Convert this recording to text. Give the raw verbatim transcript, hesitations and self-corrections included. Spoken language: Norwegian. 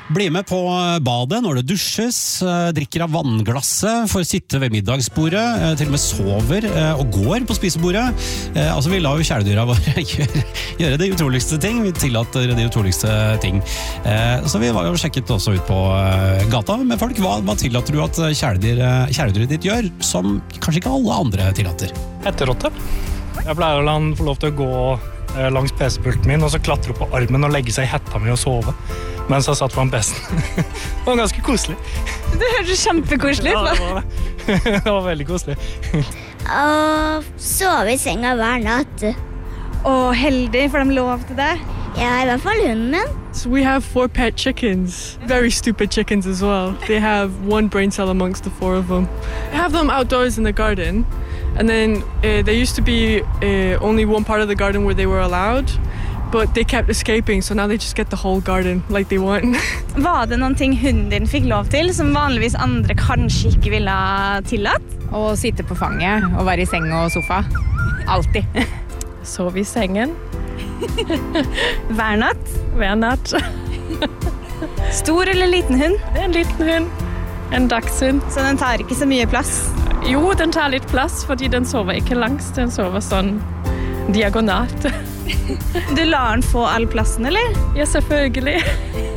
Bli med på badet når det dusjes, drikker av vannglasset, får sitte ved middagsbordet, til og med sover og går på spisebordet. Altså, vi lar jo kjæledyra våre gjøre, gjøre de utroligste ting, vi tillater de utroligste ting. Så vi var jo sjekket også ut på gata med folk. Hva, hva tillater du at kjæledyr, kjæledyret ditt gjør, som kanskje ikke alle andre tillater? Hetterotte. Jeg pleier å la han få lov til å gå langs P C-pulten min, og så klatre opp på armen og legge seg i hetta mi og sove, mens jeg satt foran P C-en. Det var ganske koselig. Det hørtes kjempekoselig ut. Ja, det var det. Det var veldig koselig. Og sove i senga hver natt. Og heldig, for de lov til det. Ja, i hvert fall hunden min. So we have four pet chickens, very stupid chickens as well. They have one brain cell amongst the four of them. I have them outdoors in the garden, and then uh, there used to be uh, only one part of the garden where they were allowed, but they kept escaping, so now they just get the whole garden like they want. Var det noen ting hunden din fikk lov til, som vanligvis andre kanskje ikke ville ha tillatt? Å sitte på fanget og være i seng og sofa. Altid. Sove i sengen. Hver natt? Hver natt. Stor eller liten hund? Det er en liten hund. En dagshund. Så den tar ikke så mye plass? Jo, den tar litt plass, fordi den sover ikke langs. Den sover sånn diagonalt. Du lar den få all plassen, eller? Ja, selvfølgelig.